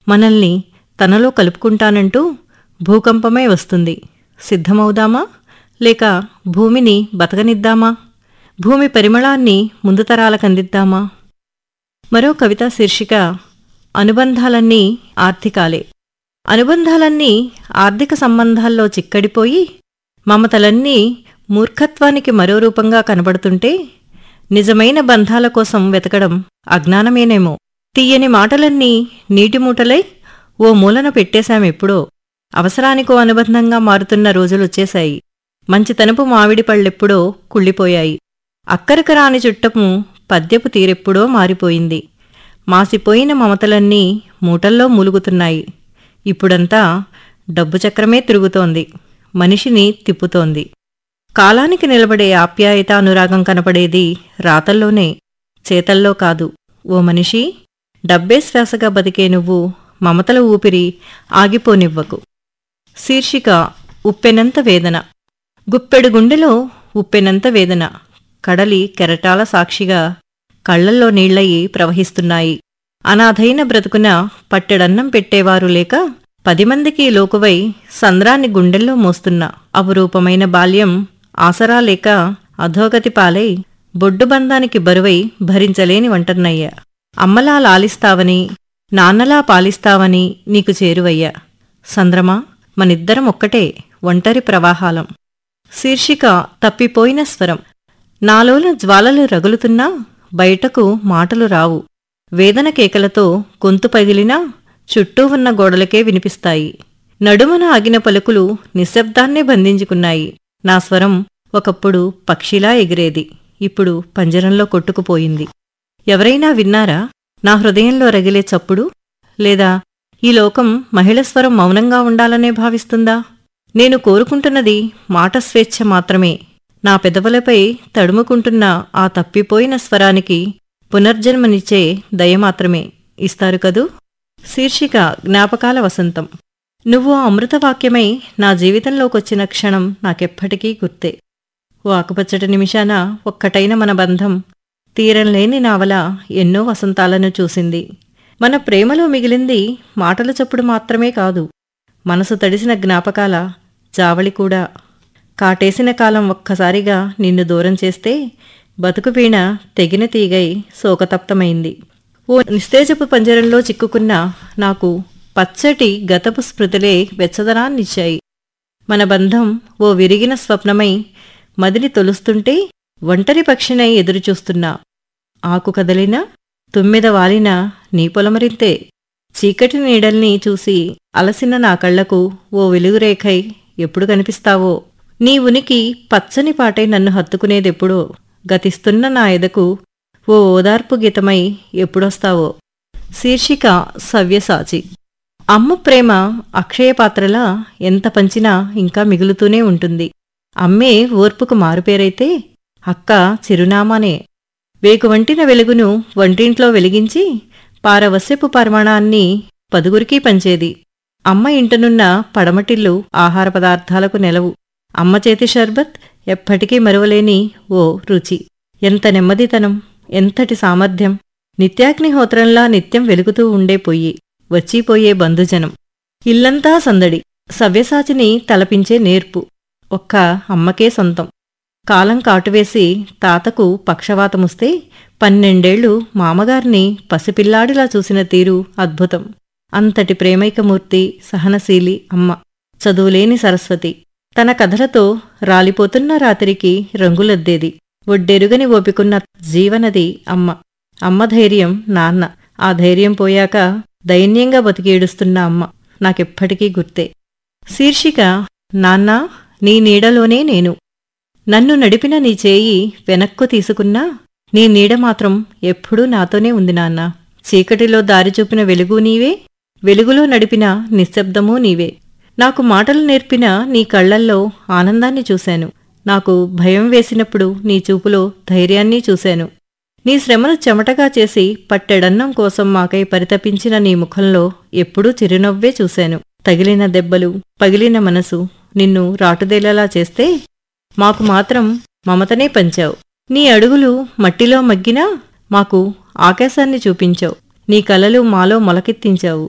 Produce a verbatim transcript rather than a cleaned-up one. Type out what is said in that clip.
మనల్ని తనలో కలుపుకుంటానంటూ భూకంపమే వస్తుంది. సిద్ధమవుదామా లేక భూమిని బతకనిద్దామా? భూమి పరిమళాన్ని ముందు తరాలకందిద్దామా? మరో కవితా శీర్షిక అనుబంధాలన్నీ ఆర్థికాలే. అనుబంధాలన్నీ ఆర్థిక సంబంధాల్లో చిక్కడిపోయి మమతలన్నీ మూర్ఖత్వానికి మరో రూపంగా కనబడుతుంటే నిజమైన బంధాల కోసం వెతకడం అజ్ఞానమేనేమో. తీయని మాటలన్నీ నీటిమూటలై ఓ మూలన పెట్టేశామెప్పుడో. అవసరానికో అనుబంధంగా మారుతున్న రోజులొచ్చేశాయి. మంచితనపు మామిడి పళ్ళెప్పుడో కుళ్ళిపోయాయి. అక్కరకరాని చుట్టము పద్యపు తీరెప్పుడో మారిపోయింది. మాసిపోయిన మమతలన్నీ మూటల్లో మూలుగుతున్నాయి. ఇప్పుడంతా డబ్బు చక్రమే తిరుగుతోంది, మనిషిని తిప్పుతోంది. కాలానికి నిలబడే ఆప్యాయత అనురాగం కనపడేది రాతల్లోనే, చేతల్లో కాదు. ఓ మనిషి, డబ్బే శ్వాసగా బతికే నువ్వు మమతల ఊపిరి ఆగిపోనివ్వకు. శీర్షిక ఉప్పెనంత వేదన. గుప్పెడు గుండెలో ఉప్పెనంత వేదన. కడలి కెరటాల సాక్షిగా కళ్లల్లో నీళ్లయి ప్రవహిస్తున్నాయి. అనాథైన బ్రతుకున పట్టెడన్నం పెట్టేవారు లేక పదిమందికి లోకువై సంద్రాన్ని గుండెల్లో మోస్తున్న అపురూపమైన బాల్యం ఆసరా లేక అధోగతి పాలై బొడ్డుబంధానికి బరువై భరించలేని వంటన్నయ్యా. అమ్మలా లాలిస్తావని, నాన్నలా పాలిస్తావని నీకు చేరువయ్యా. సంద్రమా, మనిద్దరం ఒక్కటే, ఒంటరి ప్రవాహాలం. శీర్షిక తప్పిపోయిన స్వరం. నాలోన జ్వాలలు రగులుతున్నా బయటకు మాటలు రావు. వేదన కేకలతో గొంతు పగిలినా చుట్టూ ఉన్న గోడలకే వినిపిస్తాయి. నడుమన ఆగిన పలుకులు నిశ్శబ్దాన్నే బంధించుకున్నాయి. నా స్వరం ఒకప్పుడు పక్షిలా ఎగిరేది, ఇప్పుడు పంజరంలో కొట్టుకుపోయింది. ఎవరైనా విన్నారా నా హృదయంలో రగిలే చప్పుడు? లేదా ఈ లోకం మహిళ స్వరం మౌనంగా ఉండాలనే భావిస్తుందా? నేను కోరుకుంటున్నది మాట స్వేచ్ఛ మాత్రమే. నా పెదవులపై తడుముకుంటున్న ఆ తప్పిపోయిన స్వరానికి పునర్జన్మనిచ్చే దయమాత్రమే ఇస్తారు కదూ. శీర్షిక జ్ఞాపకాల వసంతం. నువ్వు అమృతవాక్యమై నా జీవితంలోకొచ్చిన క్షణం నాకెప్పటికీ గుర్తే. ఓ ఆకుపచ్చటి నిమిషాన ఒక్కటైన మన బంధం తీరంలేని నావల ఎన్నో వసంతాలను చూసింది. మన ప్రేమలో మిగిలింది మాటల చప్పుడు మాత్రమే కాదు, మనసు తడిసిన జ్ఞాపకాల జావళి కూడా. కాటేసిన కాలం ఒక్కసారిగా నిన్ను దూరం చేస్తే బతుకు వీణ తెగిన తీగై శోకతప్తమైంది. ఓ నిస్తేజపు పంజరంలో చిక్కుకున్న నాకు పచ్చటి గతపు స్మృతులే వెచ్చదనాన్నిచ్చాయి. మన బంధం ఓ విరిగిన స్వప్నమై మదిని తొలుస్తుంటే ఒంటరి పక్షినై ఎదురుచూస్తున్నా. ఆకు కదలినా తుమ్మెద వాలినా నీ పొలమరింతే. చీకటి నీడల్ని చూసి అలసిన నా కళ్లకు ఓ వెలుగురేఖై ఎప్పుడు కనిపిస్తావో. నీ ఉనికి పచ్చని పాటై నన్ను హత్తుకునేదెప్పుడో. గతిస్తున్న నా ఎదకు ఓ ఓదార్పు గీతమై ఎప్పుడొస్తావో. శీర్షిక సవ్యసాచి. అమ్మ ప్రేమ అక్షయపాత్రలా ఎంత పంచినా ఇంకా మిగులుతూనే ఉంటుంది. అమ్మే ఓర్పుకు మారుపేరైతే అక్క చిరునామానే. వేకువంటిన వెలుగును వంటింట్లో వెలిగించి పారవస్యపు పరిమాణాన్ని పదుగురికి పంచేది. అమ్మ ఇంటనున్న పడమటిల్లు ఆహార పదార్థాలకు నెలవు. అమ్మ చేతి షర్బత్ ఎప్పటికీ మరువలేని ఓ రుచి. ఎంత నెమ్మదితనం, ఎంతటి సామర్థ్యం. నిత్యాగ్నిహోత్రంలా నిత్యం వెలుగుతూ ఉండే పొయ్యి, వచ్చిపోయే బంధుజనం. ఇల్లంతా సందడి. సవ్యసాచిని తలపించే నేర్పు ఒక్క అమ్మకే సొంతం. కాలం కాటువేసి తాతకు పక్షవాతముస్తే పన్నెండేళ్లు మామగారిని పసిపిల్లాడిలా చూసిన తీరు అద్భుతం. అంతటి ప్రేమైకమూర్తి, సహనశీలి అమ్మ. చదువులేని సరస్వతి. తన కథలతో రాలిపోతున్న రాత్రికి రంగులద్దేది. ఒడ్డెరుగని ఓపికున్న జీవనది అమ్మ. అమ్మ ధైర్యం నాన్న. ఆ ధైర్యం పోయాక దైన్యంగా బతికేడుస్తున్న అమ్మ నాకెప్పటికీ గుర్తే. శీర్షిక నాన్నా, నీ నీడలోనే నేను. నన్ను నడిపిన నీ చేయి వెనక్కు తీసుకున్నా నీ నీడ మాత్రం ఎప్పుడూ నాతోనే ఉంది నాన్న. చీకటిలో దారిచూపిన వెలుగు నీవే, వెలుగులో నడిపిన నిశ్శబ్దమూ నీవే. నాకు మాటలు నేర్పిన నీ కళ్లల్లో ఆనందాన్ని చూశాను. నాకు భయం వేసినప్పుడు నీ చూపులో ధైర్యాన్ని చూశాను. నీ శ్రమను చెమటగా చేసి పట్టెడన్నం కోసం మాకై పరితపించిన నీ ముఖంలో ఎప్పుడూ చిరునవ్వే చూశాను. తగిలిన దెబ్బలు, పగిలిన మనసు నిన్ను రాటుదేలేలా చేస్తే మాకు మాత్రం మమతనే పంచావు. నీ అడుగులు మట్టిలో మగ్గినా మాకు ఆకాశాన్ని చూపించావు. నీ కలలు మాలో మొలకెత్తించావు.